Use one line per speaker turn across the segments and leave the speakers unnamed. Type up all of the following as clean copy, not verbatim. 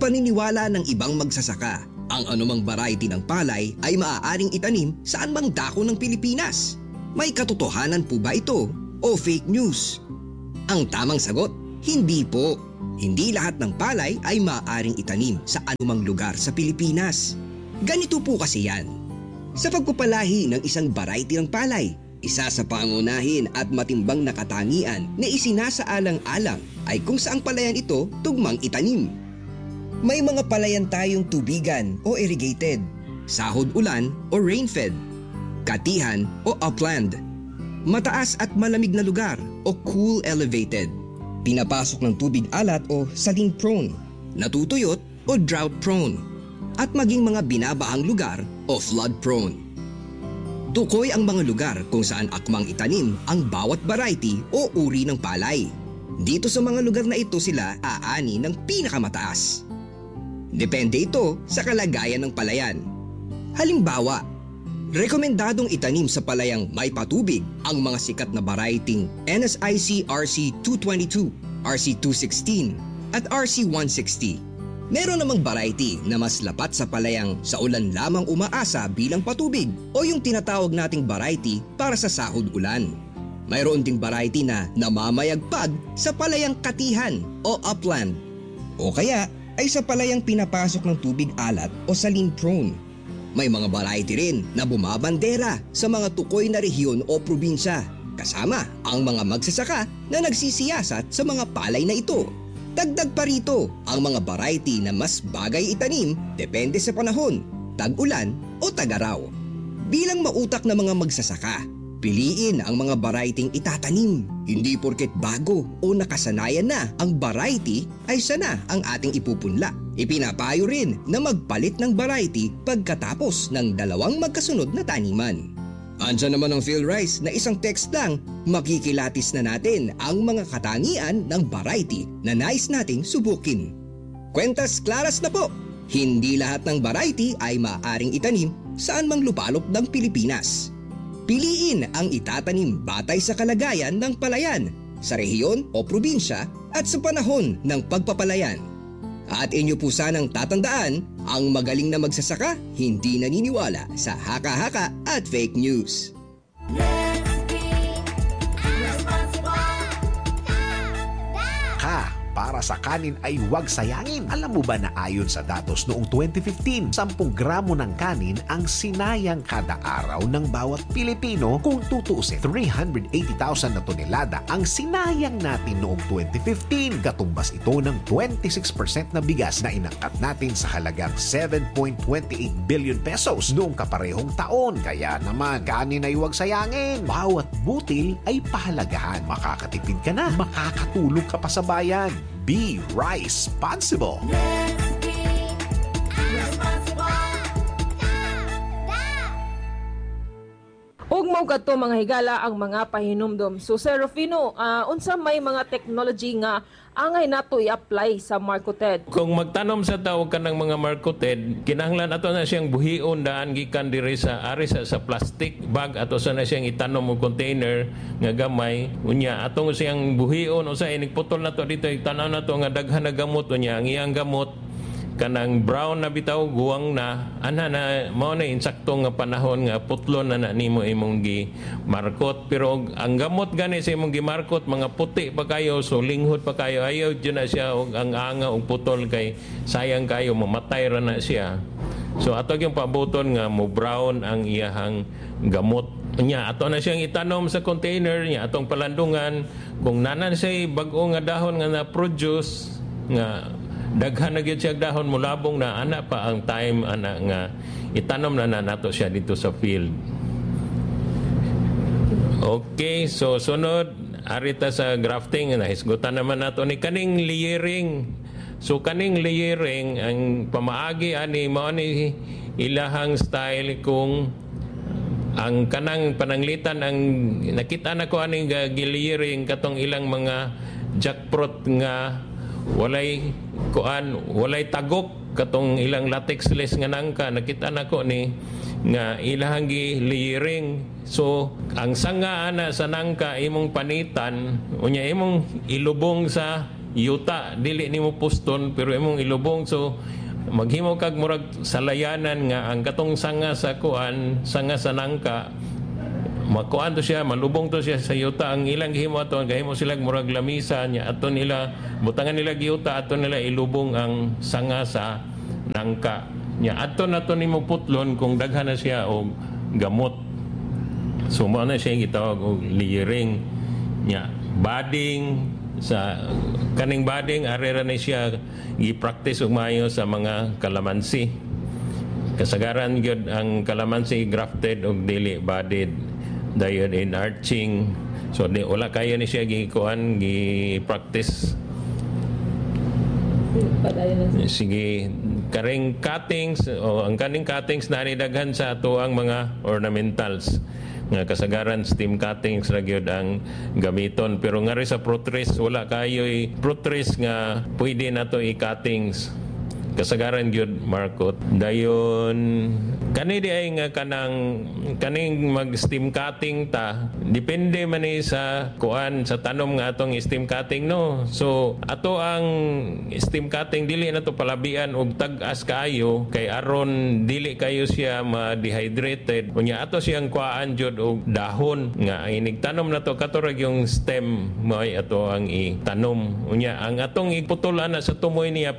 paniniwala ng ibang magsasaka, ang anumang variety ng palay ay maaaring itanim saan mang dako ng Pilipinas. May katotohanan po ba ito o fake news? Ang tamang sagot, hindi po. Hindi lahat ng palay ay maaaring itanim sa anumang lugar sa Pilipinas. Ganito po kasi yan. Sa pagpapalahi ng isang variety ng palay, isa sa pangunahin at matimbang na katangian na isinasaalang-alang ay kung saang palayan ito tugmang itanim. May mga palayan tayong tubigan o irrigated, sahod-ulan o rain-fed, katihan o upland, mataas at malamig na lugar o cool elevated, pinapasok ng tubig alat o saline prone, natutuyot o drought prone, at maging mga binabaang lugar o flood prone. Tukoy ang mga lugar kung saan akmang itanim ang bawat variety o uri ng palay. Dito sa mga lugar na ito sila aani ng pinakamataas. Depende ito sa kalagayan ng palayan. Halimbawa, rekomendadong itanim sa palayang may patubig ang mga sikat na variety NSIC RC222, RC216 at RC160. Meron namang variety na mas lapat sa palayang sa ulan lamang umaasa bilang patubig o yung tinatawag nating variety para sa sahod-ulan. Mayroon ding variety na namamayagpag sa palayang katihan o upland o kaya ay sa palayang pinapasok ng tubig alat o saline prone. May mga variety rin na bumabandera sa mga tukoy na rehiyon o probinsya kasama ang mga magsasaka na nagsisiyasat sa mga palay na ito. Dagdag pa rito ang mga variety na mas bagay itanim depende sa panahon, tag-ulan o tag-araw. Bilang mautak na mga magsasaka, piliin ang mga variety itatanim. Hindi porket bago o nakasanayan na ang variety ay sana ang ating ipupunla. Ipinapayo rin na magpalit ng variety pagkatapos ng dalawang magkasunod na taniman. Andiyan naman ang Phil Rice na isang text lang, makikilatis na natin ang mga katangian ng variety na nais nating subukin. Kwentas klaras na po! Hindi lahat ng variety ay maaaring itanim saan mang lupalop ng Pilipinas. Piliin ang itatanim batay sa kalagayan ng palayan, sa rehiyon o probinsya at sa panahon ng pagpapalayan. At inyo po sanang tatandaan, ang magaling na magsasaka hindi naniniwala sa haka-haka at fake news.
Para sa kanin ay huwag sayangin. Alam mo ba na ayon sa datos noong 2015, 10 gramo ng kanin ang sinayang kada araw ng bawat Pilipino? Kung tutuusin, 380,000 na tonelada ang sinayang natin noong 2015. Katumbas ito ng 26% na bigas na inangkat natin sa halagang 7.28 billion pesos noong kaparehong taon. Kaya naman, kanin ay huwag sayangin. Bawat butil ay pahalagahan. Makakatipid ka na, makakatulog ka pa sa bayan. Be responsible.
Ug mao kadto mga higala ang mga pahinumdom. So Sir Rufino, unsa may mga technology nga angay nato i-apply sa Marcoted?
Kung magtanom sa tao ka ng mga Marcoted, kinahanglan ato na siyang buhion daan gikan diri sa plastic bag, ato na siyang itanom og container nga gamay. Unya atong siyang buhion usa inigputol nato dito tanaw nato nga daghan na gamot unya ang iyang gamot kanang brown na bitaw guwang na ana na mao na insakto nga panahon nga putlon na nimo imong gi markot, pero ang gamot gani sa imong gi markot mga puti pa kayo, so linghod pa kayo, ayaw dyan na siya og ang anga og putol kay sayang kayo, mamatay ra na siya. So ato yung pabuton nga mo brown ang iyahang gamot nya, ato na siyang itanom sa container nya, atong palandungan kung nanan siya bag-o nga dahon nga na produce nga daghan na gyud siya dahon, mulabong na ana pa ang time ana nga itanom na nato siya dito sa field. Okay, so sunod arita sa grafting na hisgutan naman nato ni kaning layering. So kaning layering ang pamaagi ani mao ni ilahang style kung ang kanang pananglitan ang nakita na ko aning layering katong ilang mga jackfruit nga walay tagok katong ilang latexless nga nangka, nakita nako ni nga ilahang gi layering. So ang sanga ana sa nangka imong panitan unya imong ilubong sa yuta dili nimo puston pero imong ilubong, so maghimo kag murag salayanan nga ang katong sanga sa kuan, sanga sa nangka, makuan to siya, malubong to siya sa yuta. Ang ilang gihimo ato, gahimo sila murag lamisa nya, ato nila butangan nila yuta, ato nila ilubong ang sanga sa nangka nya. Ato nato nimo putlon kung daghan na siya og gamot. So mao na siya gitawag og layering nya. Bading sa kaning bading arera na siya gi-practice og maayo sa mga kalamansi. Kasagaran gyud ang kalamansi grafted og dili budded, dayon in arching, so di wala kayo ni siya gikuan gi-practice. Sige, karing cuttings o ang kaning cuttings na daghan sa ato ang mga ornamentals nga kasagaran steam cuttings ra gyud ang gamiton, pero nga rin sa fruit trees wala kayo'y fruit trees nga pwede nato i-cuttings, kasagaran gyud markot. Dayon kani di ay nga kaning mag steam cutting ta, depende man ni sa kuan sa tanom nga atong steam cutting, no. So ato ang steam cutting dili na to palabian og tag-as kaayo kay aron dili kayo siya ma-dehydrated, unya ato siyang kuan jud og dahon nga inig tanom na to katurag yung stem may ato ang itanom, unya ang atong iputulan na sa tumoy niya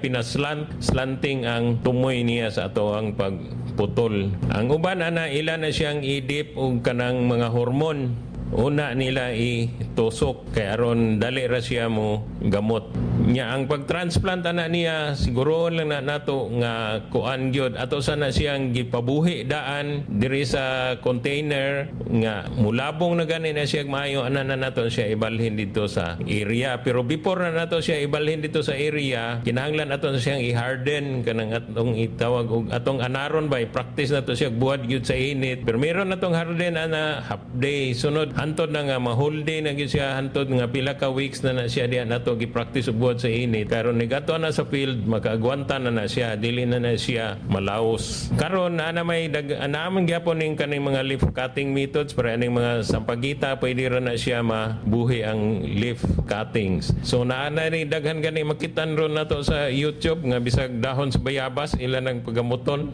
slanting ang tumoy niya sa ato ang pagputol. Ang uban ana ila na siyang idip og kanang mga hormon, una nila itusok kay aron dali ra siya mo gamot nya. Ang pagtransplant ana niya siguro lang na nato nga kuan gyud ato sana siyang gipabuhi daan diri sa container nga mulabong na gani na siya maayo, ana na nato siya ibalhin dito sa area. Pero before na nato siya ibalhin dito sa area, kinahanglan ato siyang i-harden kanang atong itawag og atong anaron by practice nato siya buhat gyud sa init. Pero meron natong harden ana half day, sunod hantod na nga ma-whole day na gyud siya, hantod nga pila ka weeks na siya diha nato gi-practice og buhat sa init. Karon nigadto na sa field makaagwanta na siya, dili na siya malaos. Karon ana may anamang gyapon ning kaning mga leaf cutting methods para aning mga sampagita pwede ra na siya mabuhi ang leaf cuttings. So naana ni daghan gani makitan ron nato sa YouTube nga bisag dahon sa bayabas ilan ang pagamuton.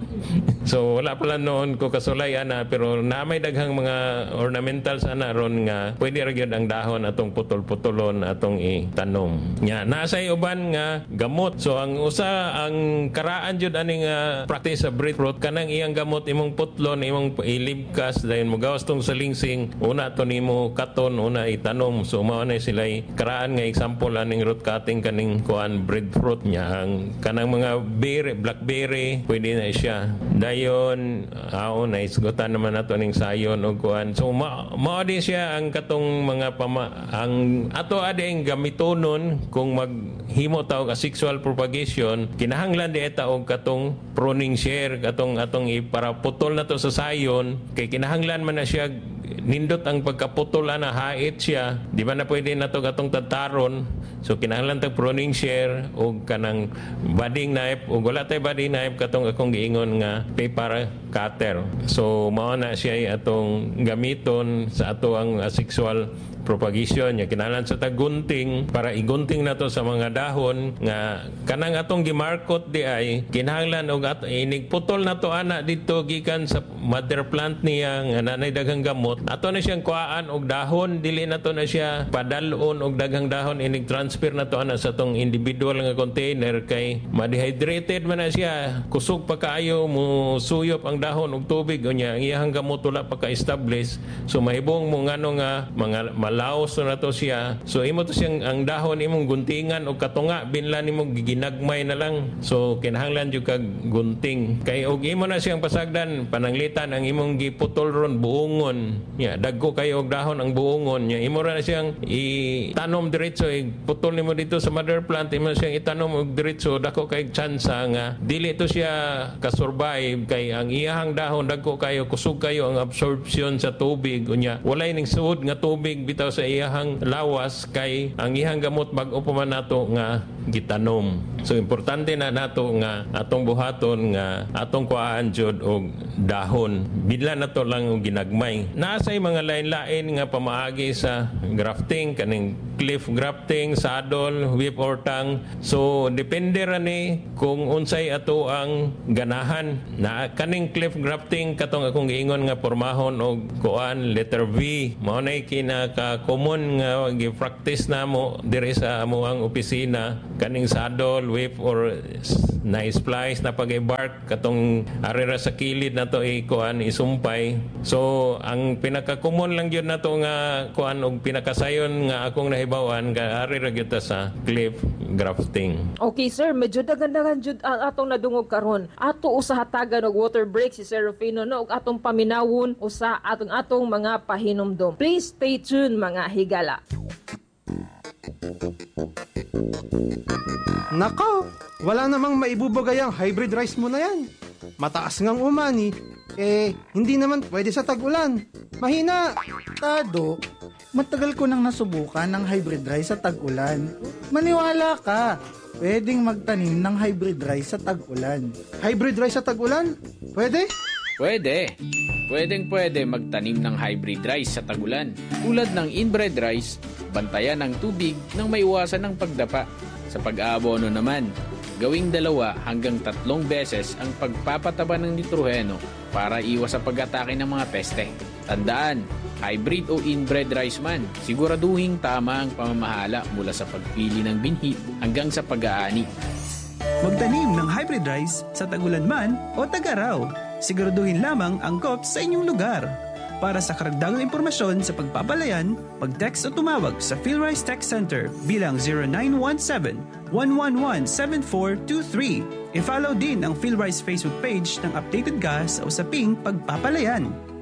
So wala pala noon ko kasulay ana, pero namay daghang mga ornamentals ana ron nga pwede ra gyud ang dahon atong putol-putolon atong itanom. Nya nasay uban nga gamot. So ang usa ang karaan jud ani nga practice sa breadfruit kanang iyang gamot imong putlon imong ilibkas dayon mogawas tong salingsing, una to nimo katon una itanom. So mao na sila'y karaan nga example aning root cutting kaning kuan breadfruit nya. Ang kanang mga berry, blackberry pwede na siya. Dayon na isgutan naman nato ning sayon og kuan. So mao din siya ang katong mga ang ato ading gamitonon kung maghimo taog sexual propagation, kinahanglan di eta og katong pruning share katong atong para putol na to sa sayon kay kinahanglan man na siya nindot ang pagkaputol na hait siya, di ba na pwede na to katong tataron. So kinahanglan tag pruning share o kanang budding knife o wala tay budding knife katong akong giingon nga paper cutter. So mao na siya atong gamiton sa ato ang sexual propagation nya. Kinahanglan sa tagunting para igunting nato sa mga dahon nga kanang atong gimarkot di ay kinahanglan og inigputol nato ana dito gikan sa mother plant niya nga nanay daghang gamot, ato na siyang kuhaan og dahon, dili nato na siya padalon og daghang dahon, inig transfer nato ana sa tong individual nga container kay ma-dehydrated man na siya, kusog pa kaayo mo suyop ang dahon og tubig unya ang iyang gamot wala pa ka-establish. So mahibong mo ngano nga mga malaos na to siya. So imo to siyang ang dahon imong guntingan o katunga binlan nimo giginagmay na lang. So kinahanglan jud kag gunting kay og imo na siyang pasagdan pananglitan ang imong giputol ron buongon nya dagko kayo og dahon ang buongon nya imo ra na siyang itanom diretso putol nimo dito sa mother plant imo siyang itanom og diretso dako kay tsansa nga dili to siya ka-survive kay ang iyang dahon dagko kayo kusog kayo ang absorption sa tubig unya walay ning suod nga tubig bitaw sa iyang lawas kay ang iyang gamot bag-o pa man nato nga gitanom. So importante na nato nga atong buhaton nga atong kuhaan jud og dahon. Bidla nato lang og ginagmay. Naasay mga lain-lain nga pamaagi sa grafting, kaning cliff grafting, saddle, whip or tang. So depende ra ni kung unsay ato ang ganahan. Na kaning cliff grafting katong akong giingon nga pormahon og kuan letter V, mao nay kinaka-common nga gi-practice namo diri sa amuang opisina, kaning saddle, whip or nice splice na pag-bark katong arira sa kilid nato kuan isumpay. So ang pinaka-common lang gyud nato nga kuan og pinakasayon nga akong nahibawan ka arira gyud ta sa cliff grafting.
Okay sir, medyo dagan-dagan jud ang atong nadungog karon. Ato usa hatagan og water break si Sir Rufino no og atong paminawon usa atong mga pahinumdom. Please stay tuned mga higala.
Nako, wala namang maibubagay ang hybrid rice mo na yan. Mataas ngang umani, hindi naman pwede sa tag-ulan. Mahina.
Tado, matagal ko nang nasubukan ng hybrid rice sa tag-ulan. Maniwala ka, pwedeng magtanim ng hybrid rice sa tag-ulan.
Hybrid rice sa tag-ulan? Pwede?
Pwede. Pwedeng-pwede magtanim ng hybrid rice sa tag-ulan. Tulad ng inbred rice, bantayan ng tubig nang maiwasan ng pagdapa. Sa pag-aabono naman, gawing 2 hanggang 3 beses ang pagpapataba ng nitroheno para iwas sa pag-atake ng mga peste. Tandaan, hybrid o inbred rice man, siguraduhin tama ang pamamahala mula sa pagpili ng binhi hanggang sa pag-aani.
Magtanim ng hybrid rice sa tag-ulan man o tag-araw. Siguraduhin lamang ang COPS sa inyong lugar. Para sa karagdagang impormasyon sa pagpapalayan, mag-text o tumawag sa PhilRice Tech Center bilang 0917-111-7423. I-follow din ang PhilRice Facebook page ng updated ka sa usaping pagpapalayan.